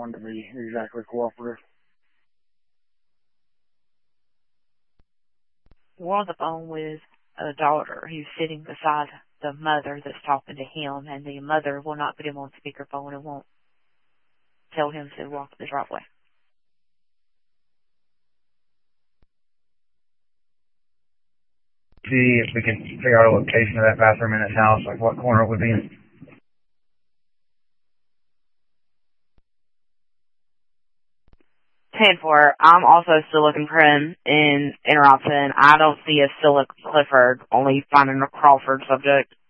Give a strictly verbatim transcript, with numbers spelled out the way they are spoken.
one to be exactly cooperative. We're on the phone with a daughter who's sitting beside the mother that's talking to him, and the mother will not put him on speakerphone and won't tell him to walk the right way. See if we can figure out a location of that bathroom in his house, like what corner it would be in. ten four, I'm also still looking for him in Interruption. I don't see a Scylla Clifford, only finding a Crawford subject.